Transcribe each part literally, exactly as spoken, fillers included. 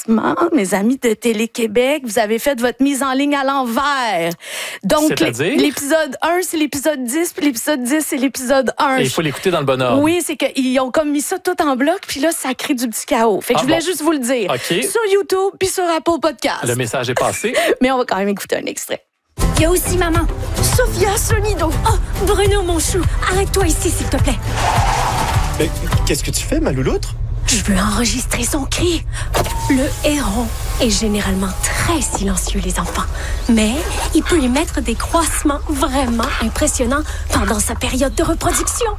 remerciements, mes amis de Télé-Québec. Vous avez fait votre mise en ligne à l'envers. Donc, C'est-à-dire? l'épisode un, c'est l'épisode dix, puis l'épisode dix, c'est l'épisode un. Et il faut l'écouter dans le bon ordre. Oui, c'est qu'ils ont comme mis ça tout en bloc, puis là, ça crée du petit chaos. Fait que Ah je voulais bon. juste vous le dire. OK. Sur YouTube, puis sur Apple Podcast. Le message est passé. Mais on va quand même écouter un extrait. Il y a aussi maman. Sophia Sonido. Oh, Bruno, mon chou. Arrête-toi ici, s'il te plaît. Mais qu'est-ce que tu fais, ma louloutre? Je veux enregistrer son cri. Le héron est généralement très silencieux, les enfants. Mais il peut émettre des croissements vraiment impressionnants pendant sa période de reproduction.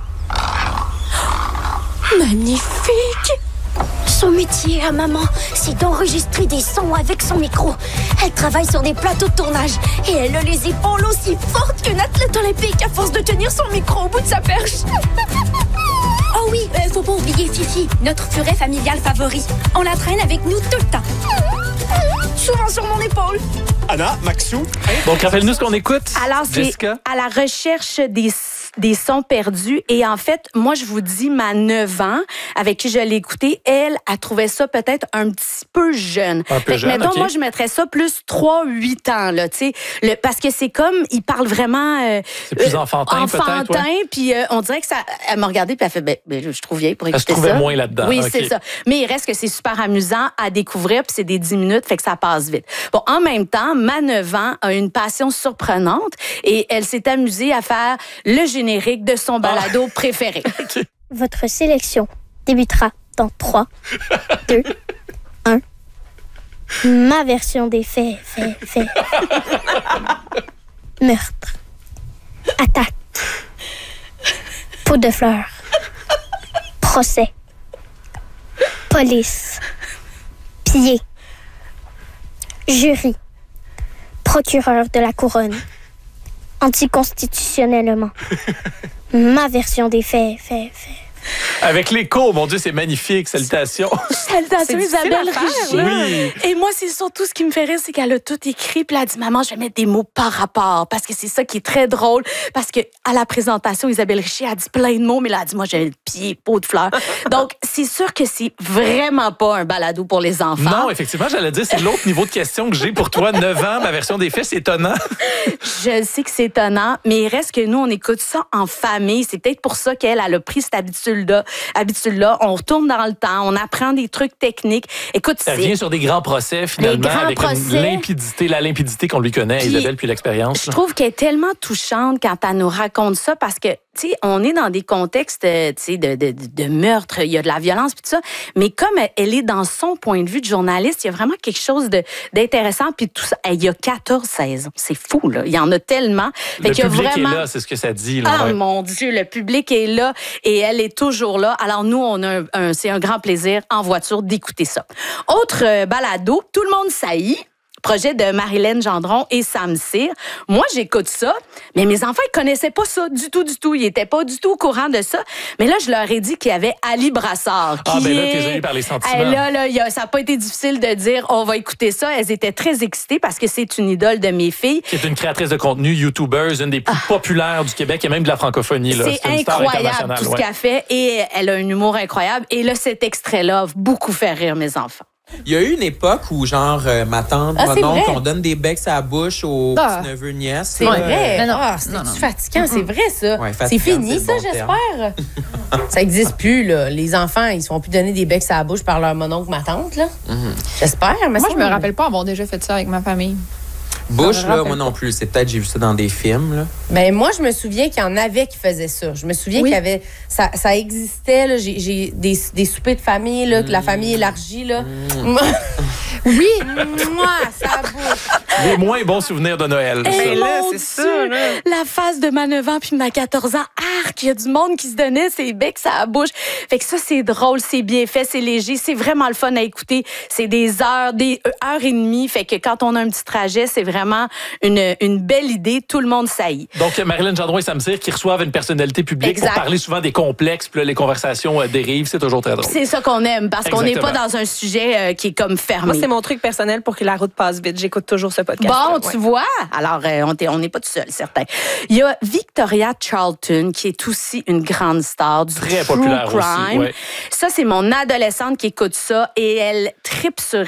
Magnifique! Son métier à maman, c'est d'enregistrer des sons avec son micro. Elle travaille sur des plateaux de tournage et elle a les épaules aussi fortes qu'une athlète olympique à force de tenir son micro au bout de sa perche. Oh oui, euh, faut pas oublier Fifi, notre furet familial favori. On la traîne avec nous tout le temps. Souvent sur mon épaule. Anna, Maxou? Donc, rappelle-nous ce qu'on écoute. Alors, c'est Jessica. à la recherche des, des sons perdus. Et en fait, moi, je vous dis, ma neuf ans, avec qui je l'ai écouté, elle, a trouvé ça peut-être un petit peu jeune. Un peu fait que, jeune, mettons, OK. moi, je mettrais ça plus trois huit ans, là, tu sais. Le- Parce que c'est comme, il parle vraiment... euh, C'est plus euh, enfantin, peut-être, Enfantin, ouais. puis euh, on dirait que ça... Elle m'a regardé, puis elle fait, ben, ben, je suis trop vieille pour Elle se écouter ça. trouvait moins là-dedans. Oui, OK. c'est ça. Mais il reste que c'est super amusant à découvrir, puis c'est des dix minutes, fait que ça passe vite. Bon, en même temps, ma neuf ans a une passion surprenante et elle s'est amusée à faire le générique de son balado préféré. Votre sélection débutera dans trois, deux, un. Ma version des faits, faits, faits. Meurtre. Attaque. Pot de fleurs. Procès. Police. Pied. Jury. Procureur de la couronne. Anticonstitutionnellement. Ma version des faits, faits, faits. Avec l'écho, mon Dieu, c'est magnifique. Salutations. Salutations, C'est difficile Isabelle à faire, Richer. là. Oui. Et moi, c'est surtout ce qui me fait rire, c'est qu'elle a tout écrit, puis elle a dit, maman, je vais mettre des mots par rapport, parce que c'est ça qui est très drôle, parce que à la présentation, Isabelle Richer a dit plein de mots, mais elle a dit, moi, j'ai le pied, pot de fleurs. Donc, c'est sûr que c'est vraiment pas un balado pour les enfants. Non, effectivement, j'allais dire, c'est l'autre niveau de question que j'ai pour toi. neuf ans, ma version des faits, c'est étonnant. Je sais que c'est étonnant, mais il reste que nous, on écoute ça en famille. C'est peut-être pour ça qu'elle elle a pris cette habitude-là. habitude-là. On retourne dans le temps, on apprend des trucs techniques. Écoute, Ça c'est... revient sur des grands procès, finalement, grands avec procès. une limpidité, la limpidité qu'on lui connaît, Puis, Isabelle, puis l'expérience. Je trouve qu'elle est tellement touchante quand elle nous raconte ça parce que, tu sais, on est dans des contextes, euh, tu sais, de, de, de meurtre, il y a de la violence, puis tout ça. Mais comme elle est dans son point de vue de journaliste, il y a vraiment quelque chose de, d'intéressant. Puis tout ça, il y a quatorze saisons. C'est fou, là. Il y en a tellement. Fait Le qu'il y a public vraiment... est là, c'est ce que ça dit. Là, Ah, ouais. mon Dieu, le public est là et elle est toujours là. Alors, nous, on a un, un- c'est un grand plaisir en voiture d'écouter ça. Autre euh, balado, Tout le monde saillit. Projet de Marilyn Gendron et Sam Cyr. Moi, j'écoute ça, mais mes enfants, ils connaissaient pas ça du tout, du tout. Ils étaient pas du tout au courant de ça. Mais là, je leur ai dit qu'il y avait Ali Brassard. Qui Ah, ben là, est... t'es gênée par les sentiments. Eh, là, là, il y a- ça n'a pas été difficile de dire, on va écouter ça. Elles étaient très excitées parce que c'est une idole de mes filles. Qui est une créatrice de contenu, YouTuber, une des plus populaires du Québec et même de la francophonie. Là. C'est une star incroyable internationale, tout ce ouais. qu'elle fait et elle a un humour incroyable. Et là, cet extrait-là a beaucoup fait rire mes enfants. Il y a eu une époque où, genre, euh, ma tante, Ah, c'est mon oncle, vrai? on donne des becs à la bouche aux Ah. petits-neveux, nièces. C'est là. vrai. Mais non. Ah, c'est Non, non. fatigant, c'est vrai ça. Ouais, c'est fatigant, fini c'est ça, le bon j'espère. Ça existe plus là. Les enfants, ils se font plus donner des becs à la bouche par leur mononcle, ma tante là. J'espère. Mais Moi, ça, je me rappelle pas avoir déjà fait ça avec ma famille. Bouche, Ça me là, rappelle moi non plus. C'est peut-être, j'ai vu ça dans des films, là. Ben moi, je me souviens qu'il y en avait qui faisaient ça. Je me souviens Oui. qu'il y avait ça, ça existait là. J'ai, j'ai des, des soupers de famille là, que la famille élargie là. Oui, moi, ça bouge. Les moins bons souvenirs de Noël. ça. Eh, là, mon c'est Dieu, ça, là. la face de ma neuf ans puis ma quatorze ans, arc, il y a du monde qui se donnait ses becs à la bouche. Fait que ça, c'est drôle, c'est bien fait, c'est léger, c'est vraiment le fun à écouter. C'est des heures, des euh, heures et demie. Fait que quand on a un petit trajet, c'est vraiment une, une belle idée. Tout le monde saillit. Donc, Marilyn Gendron et Sam Cyr qui reçoivent une personnalité publique Exact. pour parler souvent des complexes, puis là, les conversations euh, dérivent, c'est toujours très drôle. C'est ça qu'on aime parce qu'on n'est pas Exactement. dans un sujet euh, qui est comme fermé. Moi, c'est mon truc personnel pour que la route passe vite. J'écoute toujours ce podcast. Bon, tu vois, alors euh, on t'est- on n'est pas tout seul, certain. Il y a Victoria Charlton, qui est aussi une grande star du Très true populaire aussi, crime. ouais. Ça, c'est mon adolescente qui écoute ça et elle tripe sur